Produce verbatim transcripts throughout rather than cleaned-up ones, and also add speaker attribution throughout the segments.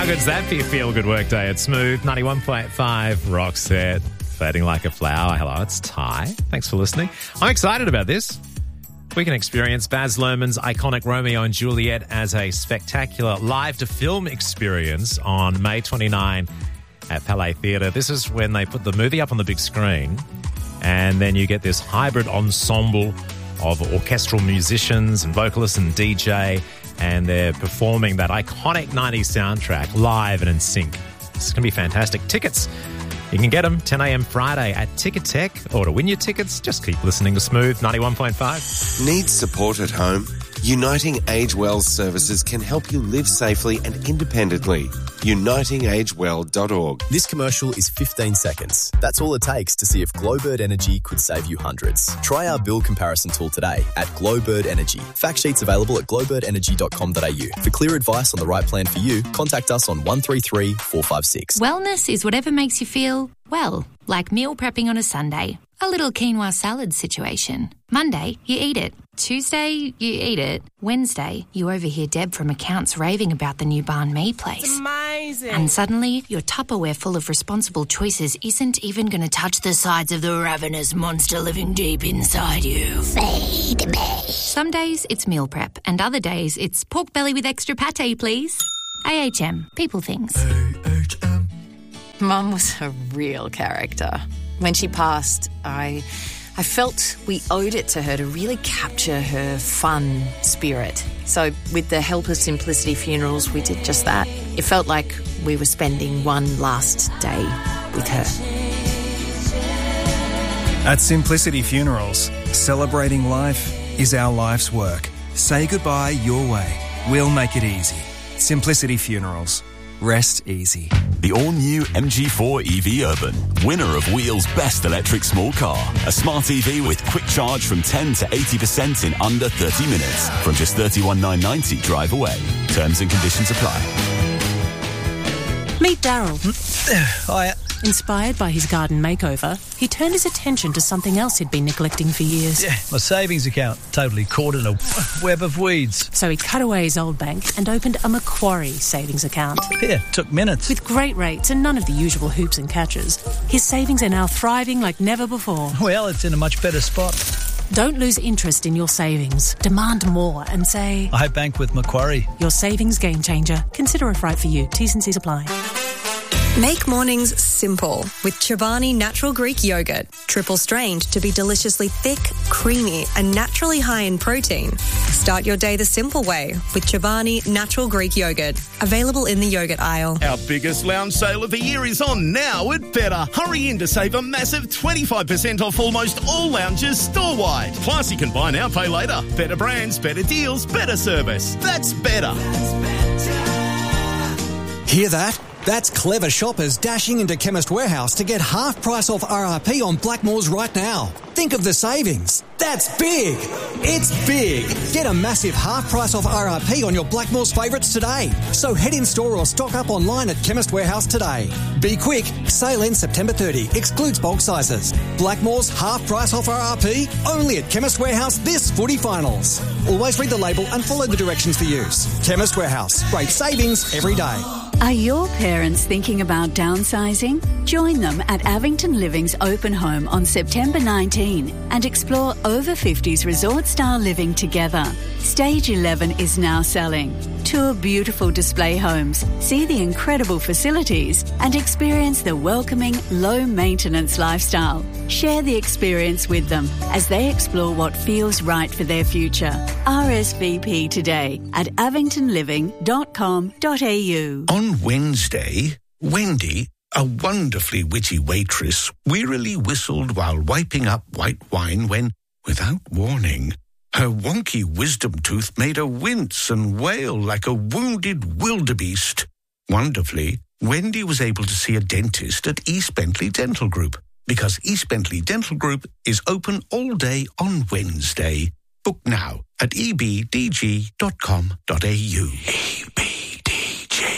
Speaker 1: How good's that for your feel-good workday at Smooth? ninety-one point five Rockset, fading like a flower. Hello, it's Ty. Thanks for listening. I'm excited about this. We can experience Baz Luhrmann's iconic Romeo and Juliet as a spectacular live-to-film experience on May twenty-ninth at Palais Theatre. This is when they put the movie up on the big screen, and then you get this hybrid ensemble of orchestral musicians and vocalists and D J, and they're performing that iconic nineties soundtrack live and in sync. This is going to be fantastic. Tickets, you can get them ten a.m. Friday at Ticketek, or to win your tickets, just keep listening to Smooth ninety-one point five.
Speaker 2: Need support at home? Uniting Age Well services can help you live safely and independently. uniting age well dot org.
Speaker 3: This commercial is fifteen seconds. That's all it takes to see if Glowbird Energy could save you hundreds. Try our bill comparison tool today at Glowbird Energy. Fact sheets available at glowbird energy dot com dot a u. For clear advice on the right plan for you, contact us on one three three, four five six.
Speaker 4: Wellness is whatever makes you feel, well, like meal prepping on a Sunday. A little quinoa salad situation. Monday, you eat it. Tuesday, you eat it. Wednesday, you overhear Deb from accounts raving about the new banh mi place.
Speaker 5: It's amazing.
Speaker 4: And suddenly, your Tupperware full of responsible choices isn't even going to touch the sides of the ravenous monster living deep inside you. Feed me. Some days, it's meal prep, and other days, it's pork belly with extra pate, please. A H M. People things.
Speaker 5: A H M.
Speaker 6: Mum was a real character. When she passed, I... I felt we owed it to her to really capture her fun spirit. So with the help of Simplicity Funerals, we did just that. It felt like we were spending one last day with her.
Speaker 7: At Simplicity Funerals, celebrating life is our life's work. Say goodbye your way. We'll make it easy. Simplicity Funerals. Rest easy.
Speaker 8: The all-new M G four E V Urban, winner of Wheel's best electric small car. A smart E V with quick charge from ten to eighty percent in under thirty minutes. From just thirty-one thousand nine hundred ninety drive away. Terms and conditions apply.
Speaker 9: Meet Daryl.
Speaker 7: Hiya.
Speaker 9: Inspired by his garden makeover, he turned his attention to something else he'd been neglecting for years.
Speaker 10: Yeah, my savings account, totally caught in a web of weeds.
Speaker 9: So he cut away his old bank and opened a Macquarie savings account.
Speaker 10: Yeah, took minutes.
Speaker 9: With great rates and none of the usual hoops and catches, his savings are now thriving like never before.
Speaker 10: Well, it's in a much better spot.
Speaker 9: Don't lose interest in your savings. Demand more and say,
Speaker 10: I bank with Macquarie.
Speaker 9: Your savings game changer. Consider if right for you. T's and C's apply.
Speaker 11: Make mornings simple with Chobani Natural Greek Yogurt. Triple strained to be deliciously thick, creamy and naturally high in protein. Start your day the simple way with Chobani Natural Greek Yogurt. Available in the yogurt aisle.
Speaker 12: Our biggest lounge sale of the year is on now at Better. Hurry in to save a massive twenty-five percent off almost all lounges store-wide. Plus, you can buy now, pay later. Better brands, better deals, better service. That's Better.
Speaker 13: Hear that? That's clever shoppers dashing into Chemist Warehouse to get half price off R R P on Blackmores right now. Think of the savings. That's big. It's big. Get a massive half price off R R P on your Blackmores favourites today. So head in store or stock up online at Chemist Warehouse today. Be quick. Sale ends September thirtieth. Excludes bulk sizes. Blackmores half price off R R P only at Chemist Warehouse this footy finals. Always read the label and follow the directions for use. Chemist Warehouse. Great savings every day.
Speaker 14: Are your parents thinking about downsizing? Join them at Avington Living's open home on September nineteenth and explore over fifties resort-style living together. Stage eleven is now selling. Tour beautiful display homes, see the incredible facilities and experience the welcoming, low-maintenance lifestyle. Share the experience with them as they explore what feels right for their future. R S V P today at avington living dot com dot a u.
Speaker 15: On Wednesday, Wendy, a wonderfully witty waitress, wearily whistled while wiping up white wine when, without warning, her wonky wisdom tooth made her wince and wail like a wounded wildebeest. Wonderfully, Wendy was able to see a dentist at East Bentley Dental Group, because East Bentley Dental Group is open all day on Wednesday. Book now at e b d g dot com dot a u.
Speaker 16: E B D G, the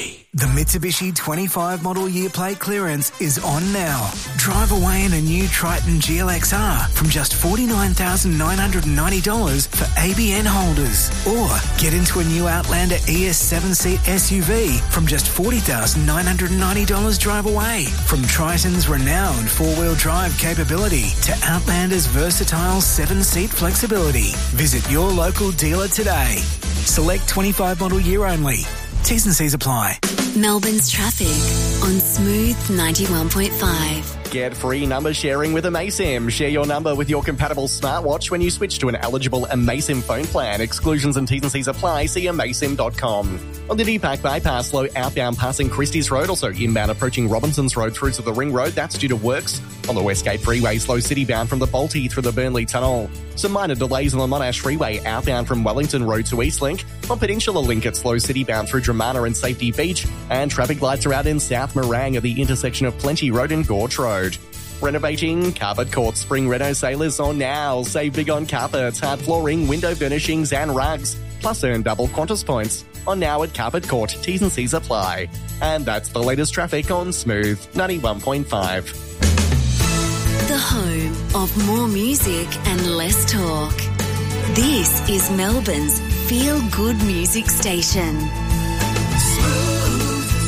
Speaker 16: The Mitsubishi twenty-five model year plate clearance is on now. Drive away in a new Triton G L X R from just forty-nine thousand nine hundred ninety dollars for A B N holders. Or get into a new Outlander E S seven-seat S U V from just forty thousand nine hundred ninety dollars drive away. From Triton's renowned four-wheel drive capability to Outlander's versatile seven-seat flexibility. Visit your local dealer today. Select twenty-five model year only. T's and C's apply.
Speaker 17: Melbourne's traffic on Smooth ninety-one point five.
Speaker 18: Get free number sharing with Amasim. Share your number with your compatible smartwatch when you switch to an eligible Amasim phone plan. Exclusions and T's and C's apply. See amasim dot com. On the D-Pack bypass, slow outbound passing Christie's Road, also inbound approaching Robinson's Road through to the Ring Road. That's due to works. On the Westgate Freeway, slow citybound from the Balti through the Burnley Tunnel. Some minor delays on the Monash Freeway, outbound from Wellington Road to Eastlink. On Peninsula Link, it's slow citybound through Dramana and Safety Beach. And traffic lights are out in South Morang at the intersection of Plenty Road and Gorge Road. Renovating? Carpet Court Spring Reno Sailors on now. Save big on carpets, hard flooring, window furnishings and rugs. Plus earn double Qantas points. On now at Carpet Court. T's and C's apply. And that's the latest traffic on Smooth ninety-one point five.
Speaker 17: The home of more music and less talk. This is Melbourne's feel-good music station.
Speaker 5: Smooth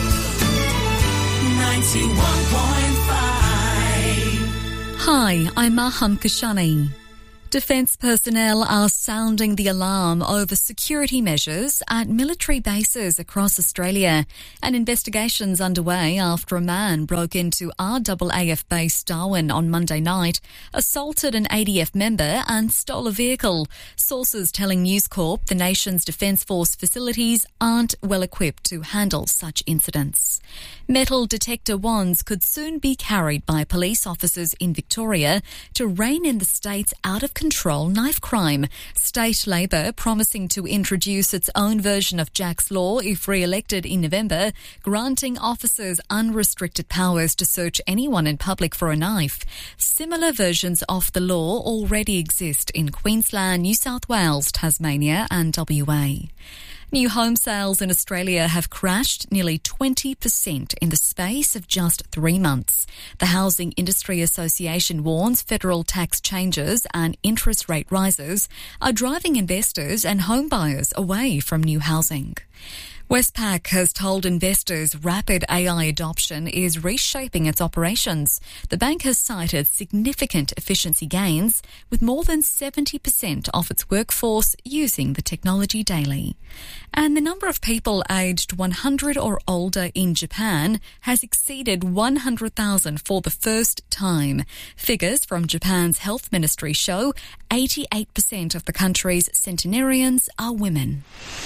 Speaker 5: ninety-one point five.
Speaker 19: Hi, I'm Maham Kashani. Defence personnel are sounding the alarm over security measures at military bases across Australia. An investigation's underway after a man broke into R A A F base Darwin on Monday night, assaulted an A D F member and stole a vehicle. Sources telling News Corp the nation's Defence Force facilities aren't well equipped to handle such incidents. Metal detector wands could soon be carried by police officers in Victoria to rein in the state's out-of-control knife crime. State Labor promising to introduce its own version of Jack's Law if re-elected in November, granting officers unrestricted powers to search anyone in public for a knife. Similar versions of the law already exist in Queensland, New South Wales, Tasmania and W A. New home sales in Australia have crashed nearly twenty percent in the space of just three months. The Housing Industry Association warns federal tax changes and interest rate rises are driving investors and home buyers away from new housing. Westpac has told investors rapid A I adoption is reshaping its operations. The bank has cited significant efficiency gains, with more than seventy percent of its workforce using the technology daily. And the number of people aged one hundred or older in Japan has exceeded one hundred thousand for the first time. Figures from Japan's health ministry show eighty-eight percent of the country's centenarians are women.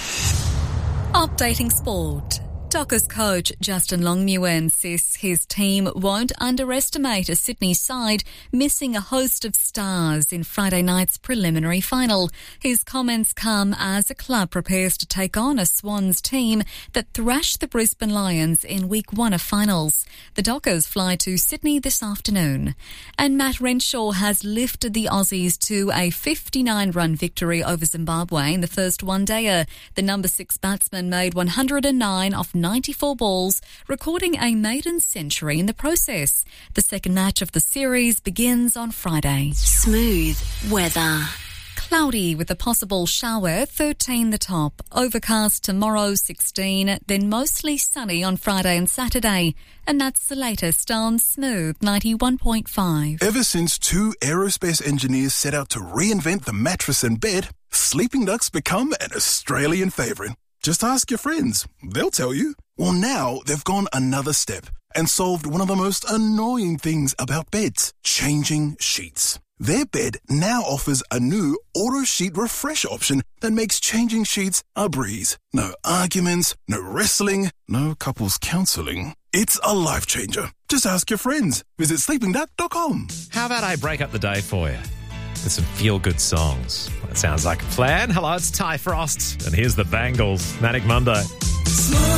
Speaker 19: Updating sport. Dockers coach Justin Longmuir insists his team won't underestimate a Sydney side missing a host of stars in Friday night's preliminary final. His comments come as the club prepares to take on a Swans team that thrashed the Brisbane Lions in week one of finals. The Dockers fly to Sydney this afternoon. And Matt Renshaw has lifted the Aussies to a fifty-nine run victory over Zimbabwe in the first one-dayer. The number six batsman made one hundred nine off ninety-four balls, recording a maiden century in the process. The second match of the series begins on Friday.
Speaker 17: Smooth weather.
Speaker 19: Cloudy with a possible shower, thirteen the top. Overcast tomorrow, sixteen, then mostly sunny on Friday and Saturday. And that's the latest on Smooth ninety-one point five.
Speaker 20: Ever since two aerospace engineers set out to reinvent the mattress and bed, Sleeping Duck's become an Australian favourite. Just ask your friends. They'll tell you. Well, now they've gone another step and solved one of the most annoying things about beds, changing sheets. Their bed now offers a new auto sheet refresh option that makes changing sheets a breeze. No arguments, no wrestling, no couples counselling. It's a life changer. Just ask your friends. Visit sleeping duck dot com.
Speaker 1: How about I break up the day for you with some feel-good songs? That sounds like a plan. Hello, it's Ty Frost, and here's the Bangles. Manic Monday.
Speaker 5: Smooth.